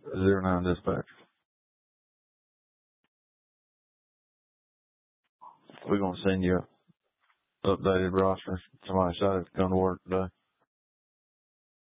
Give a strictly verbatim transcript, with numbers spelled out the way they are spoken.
zero nine dispatch. We're going to send you an updated roster. Somebody decided to come to work today.